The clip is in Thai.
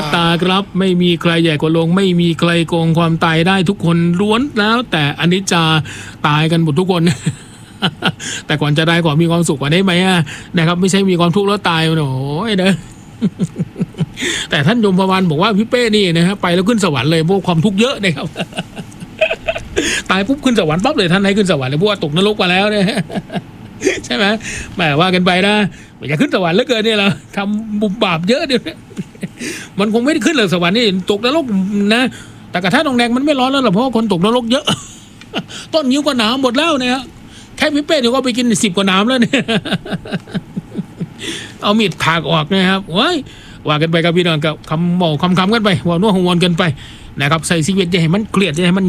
นัตตาครับไม่มีใครใหญ่กว่าลงไม่มีใครโกงความตายได้ทุกคนล้วนแล้วแต่อนิจจาตายกันหมดทุกคน แต่ก่อนจะได้ก่อนมีความสุขกว่าได้ไหมนะครับไม่ใช่มีความทุกข์แล้วตายโอ้ยเด้อ แต่ท่านยมพวานบอกว่าพี่เป้นี่นะฮะไปแล้วขึ้นสวรรค์เลยเพราะความทุกข์เยอะนะครับ ตายปุ๊บขึ้นสวรรค์ปั๊บเลยท่านให้ขึ้นสวรรค์เลยเพราะว่าตกนรกมาแล้วเนี่ย ใช่ไหมแหมว่ากันไปนะอย่าขึ้นสวรรค์เหลือเกินเนี่ยเราทำบุญบาปเยอะเดี๋ยวนี้ มันคงไม่ได้ขึ้นเลยสวรรค์นี่ตกนรกนะแต่กระทะทองแดงมันไม่ร้อนแล้วหรอกเพราะคนตกนรกเยอะ ต้นนิ้วก็หนาวหมดแล้วเนี่ยแค่พี่เป้เดี๋ยวก็ไปกิน10 กว่าน้ำแล้วเนี่ย เอามีดถากออกนะครับว้ยว่ากันไปกับพี่น้องกับคำบอกคำกันไปว่านัวหัววนกันไปนะครับใส่ชีวิตอย่าให้มันเครียดอย่าให้มัน